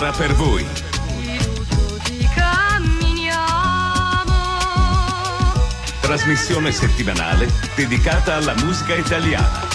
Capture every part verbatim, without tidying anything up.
Un'ora per voi. Trasmissione settimanale dedicata alla musica italiana.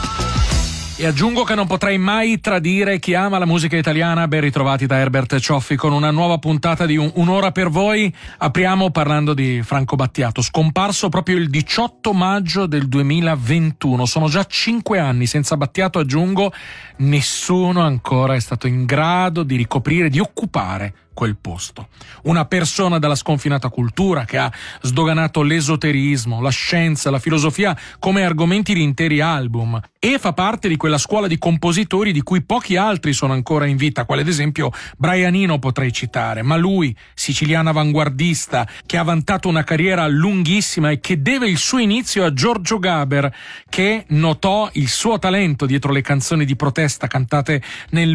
E aggiungo che non potrei mai tradire chi ama la musica italiana. Ben ritrovati da Herbert Cioffi con una nuova puntata di un, Un'ora per voi. Apriamo parlando di Franco Battiato, scomparso proprio il diciotto maggio del duemilaventuno. Sono già cinque anni. Senza Battiato, aggiungo, nessuno ancora è stato in grado di ricoprire, di occupare quel posto. Una persona dalla sconfinata cultura che ha sdoganato l'esoterismo, la scienza, la filosofia come argomenti di interi album, e fa parte di quella scuola di compositori di cui pochi altri sono ancora in vita, quale ad esempio Brian Eno potrei citare, ma lui, siciliano avanguardista, che ha vantato una carriera lunghissima e che deve il suo inizio a Giorgio Gaber, che notò il suo talento dietro le canzoni di protesta cantate nel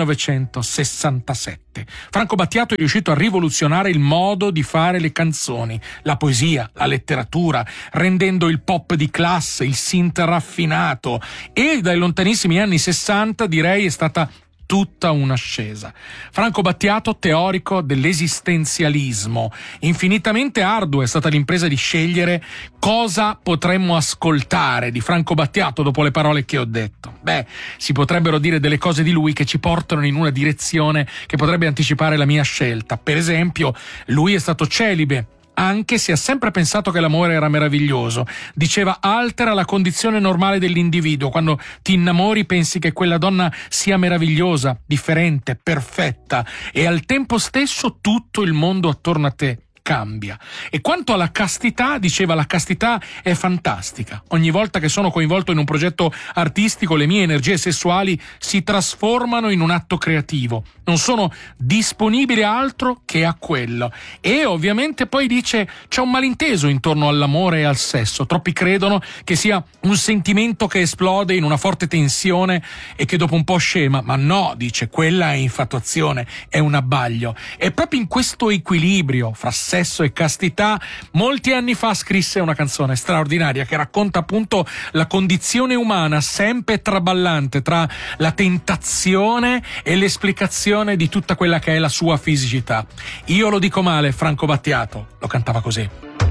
millenovecentosessantasette. Franco Battiato è riuscito a rivoluzionare il modo di fare le canzoni, la poesia, la letteratura, rendendo il pop di classe, il synth raffinato, e dai lontanissimi anni sessanta direi è stata tutta un'ascesa. Franco Battiato, teorico dell'esistenzialismo. Infinitamente ardua è stata l'impresa di scegliere cosa potremmo ascoltare di Franco Battiato dopo le parole che ho detto. Beh, si potrebbero dire delle cose di lui che ci portano in una direzione che potrebbe anticipare la mia scelta. Per esempio, lui è stato celibe, anche se ha sempre pensato che l'amore era meraviglioso. Diceva: altera la condizione normale dell'individuo. Quando ti innamori pensi che quella donna sia meravigliosa, differente, perfetta, e al tempo stesso tutto il mondo attorno a te cambia. E quanto alla castità, diceva: la castità è fantastica. Ogni volta che sono coinvolto in un progetto artistico, le mie energie sessuali si trasformano in un atto creativo. Non sono disponibile a altro che a quello. E ovviamente poi dice: c'è un malinteso intorno all'amore e al sesso. Troppi credono che sia un sentimento che esplode in una forte tensione e che dopo un po' scema. Ma no, dice, quella è infatuazione, è un abbaglio. E proprio in questo equilibrio fra sesso e castità, molti anni fa scrisse una canzone straordinaria che racconta appunto la condizione umana sempre traballante tra la tentazione e l'esplicazione di tutta quella che è la sua fisicità. Io lo dico male, Franco Battiato lo cantava così.